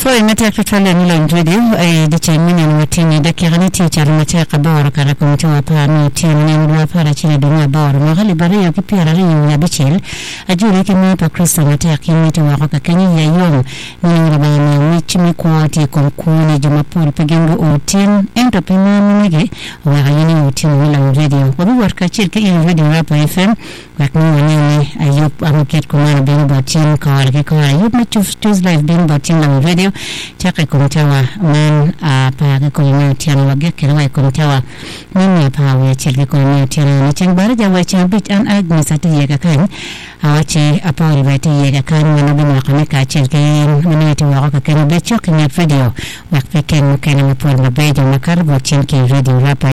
foi meta kutwala nilo radio ai determine watini dakirani teacher meta kabawara kara kumtoa pa mi tiani ndio para chini dunia bawara mahali bari yakipia rari ya bichel ajuri kimi pa Kristo meta kimiti wako Kenya ya yom ni rabana michimi kwati komkuni Jumapili pagengo utin entrepreneur nige wa yini utin nilo radio kwa warka chirka ile radio hapa FM wakini wanini ayup amuket kumana bingo batin kawariki kwa ayup choose live bingo batin na radio chaka kumtawa man pa ko tiana wage kera ko kumtawa mimi pa we chirka ko tiana ni changbara jawa chambit an agnes atiyega kan awache apa ribati yega kan wana bina kama ka chirka mimi wa ka kan be chok ni video wakpe ken mukena mapor mabejo makarbo chinki radio rapa